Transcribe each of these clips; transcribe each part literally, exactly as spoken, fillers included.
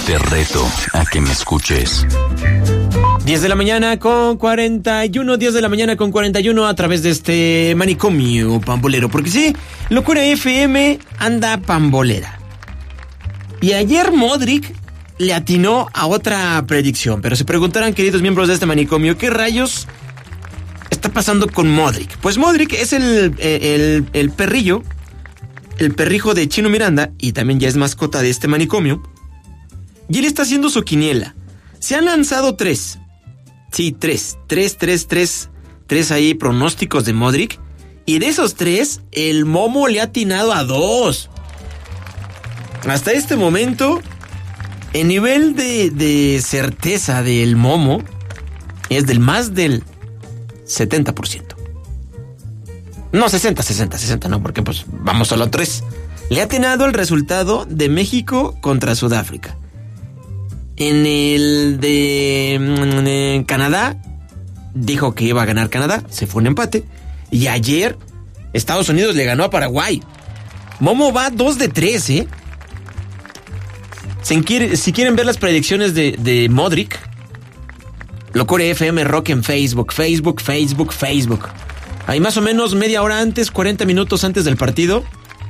Te reto a que me escuches. diez de la mañana con cuarenta y uno, diez de la mañana con cuarenta y uno a través de este manicomio pambolero. Porque sí, Locura F M anda pambolera. Y ayer Modric le atinó a otra predicción. Pero se preguntarán, queridos miembros de este manicomio, ¿qué rayos está pasando con Modric? Pues Modric es el, el, el perrillo, el perrijo de Chino Miranda, y también ya es mascota de este manicomio. Y él está haciendo su quiniela. Se han lanzado tres. Sí, tres. Tres, tres, tres. Tres ahí pronósticos de Modric. Y de esos tres, el Momo le ha atinado a dos. Hasta este momento, el nivel de, de certeza del Momo es del más del setenta por ciento. No, sesenta, sesenta, sesenta, no, porque pues vamos solo a tres. Le ha atinado el resultado de México contra Sudáfrica. En el de en Canadá, dijo que iba a ganar Canadá, se fue un empate. Y ayer, Estados Unidos le ganó a Paraguay. Momo va dos de tres, ¿eh? Si, quiere, si quieren ver las predicciones de, de Modric, Locura F M Rock en Facebook, Facebook, Facebook, Facebook. Ahí más o menos media hora antes, cuarenta minutos antes del partido,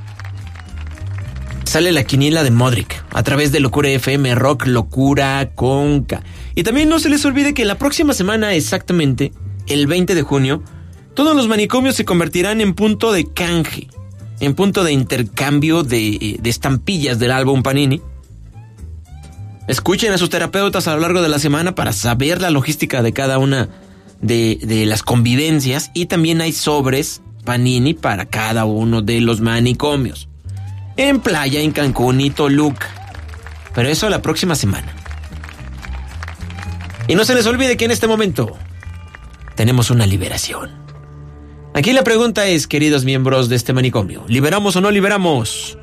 sale la quiniela de Modric a través de Locura F M Rock, Locura Conca. Y también no se les olvide que la próxima semana, exactamente, el veinte de junio, todos los manicomios se convertirán en punto de canje, en punto de intercambio de, de estampillas del álbum Panini. Escuchen a sus terapeutas a lo largo de la semana para saber la logística de cada una de, de las convivencias. Y también hay sobres Panini para cada uno de los manicomios. En Playa, en Cancún y Toluca. Pero eso la próxima semana. Y no se les olvide que en este momento tenemos una liberación. Aquí la pregunta es, queridos miembros de este manicomio, ¿liberamos o no liberamos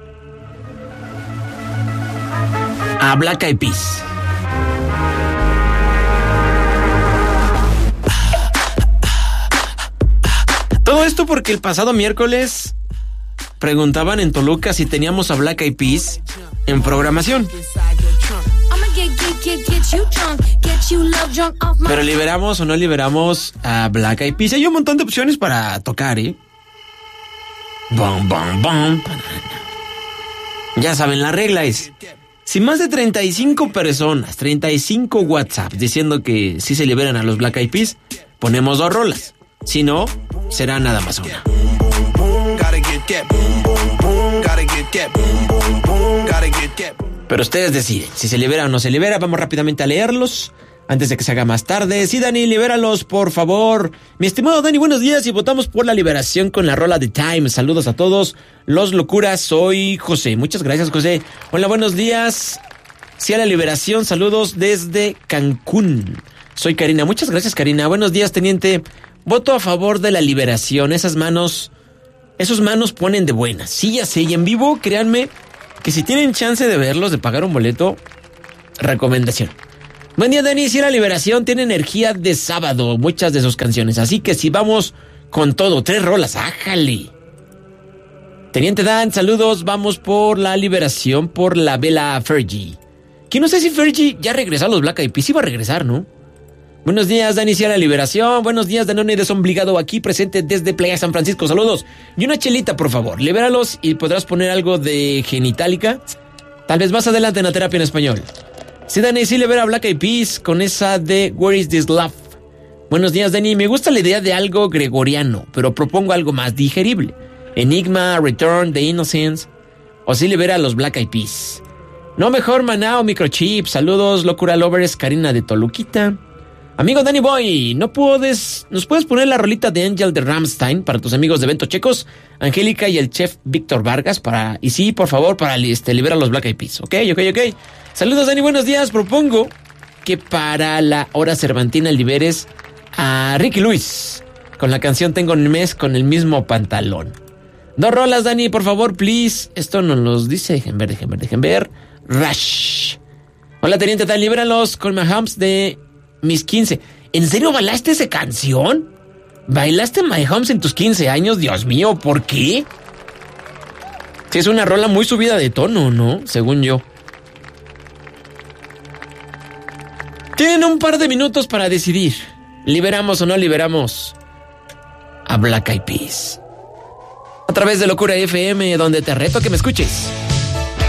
a Black Eyed Peas? Todo esto porque el pasado miércoles preguntaban en Toluca si teníamos a Black Eyed Peas en programación. Pero ¿liberamos o no liberamos a Black Eyed Peas? Hay un montón de opciones para tocar, ¿eh? Bom, bom, bom. Ya saben, la regla es, si más de treinta y cinco personas, treinta y cinco WhatsApps diciendo que sí se liberan a los Black Eyed Peas, ponemos dos rolas. Si no, será nada más una. Pero ustedes deciden si se libera o no se libera. Vamos rápidamente a leerlos antes de que se haga más tarde. Sí, Dani, libéralos, por favor. Mi estimado Dani, buenos días y votamos por la liberación con la rola de Time. Saludos a todos los locuras. Soy José. Muchas gracias, José. Hola, buenos días. Sí a la liberación. Saludos desde Cancún. Soy Karina. Muchas gracias, Karina. Buenos días, teniente. Voto a favor de la liberación. Esas manos, esos manos ponen de buenas. Sí, ya sé. Y en vivo, créanme que si tienen chance de verlos, de pagar un boleto, recomendación. Buen día, Dani. Si la liberación tiene energía de sábado, muchas de sus canciones. Así que si vamos con todo, tres rolas, ájale. Teniente Dan, saludos. Vamos por la liberación, por la vela Fergie. Que no sé si Fergie ya regresó a los Black Eyed Peas. Iba a regresar, ¿no? Buenos días, Dani, si a la liberación. Buenos días, Danone Desobligado, aquí presente desde Playa San Francisco. Saludos. Y una chelita, por favor. Libéralos y podrás poner algo de Genitalica. Tal vez más adelante en la terapia en español. Sí, Dani, sí libera a Black Eyed Peas con esa de Where is this love. Buenos días, Dani. Me gusta la idea de algo gregoriano, pero propongo algo más digerible. Enigma, Return, The Innocence. O sí libera a los Black Eyed Peas. No, mejor Maná o Microchip. Saludos, Locura Lovers, Karina de Toluquita. Amigo Danny Boy, ¿no puedes, ¿nos puedes poner la rolita de Angel de Rammstein para tus amigos de Bento Checos, Angélica y el chef Víctor Vargas? Para, y sí, por favor, para este, liberar a los Black Eyed Peas. Ok, ok, ok. Saludos, Danny, buenos días. Propongo que para la hora cervantina liberes a Ricky Luis con la canción Tengo un mes con el mismo pantalón. Dos rolas, Danny, por favor, please. Esto nos los dice, dejen ver, dejen ver, dejen ver. Rush. Hola, teniente, tal, libéralos con Mahomes de mis quince. ¿En serio bailaste esa canción? ¿Bailaste My Homes en tus quince años? Dios mío, ¿por qué? Sí, es una rola muy subida de tono, ¿no? Según yo. Tienen un par de minutos para decidir. ¿Liberamos o no liberamos a Black Eyed Peas? A través de Locura F M, donde te reto a que me escuches.